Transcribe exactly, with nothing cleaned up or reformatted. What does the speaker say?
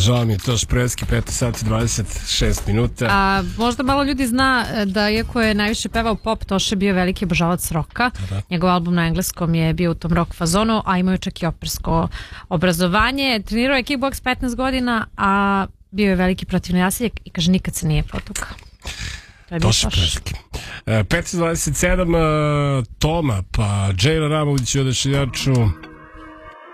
žao mi je to, Šprelski, petnaest sati dvadeset šest minuta. A, možda malo ljudi zna da iako je najviše pevao pop, Toša je bio veliki obožavac roka. Da. Njegov album na engleskom je bio u tom rock fazonu, a imao je čak i opersko obrazovanje. Trenirao je kickboks petnaest godina, a bio je veliki protivni nasilje i kaže nikad se nije potukao. Toša Šprelski. petnaest dvadeset sedam, Toma, pa Džejla Ramović i Odašiljaču.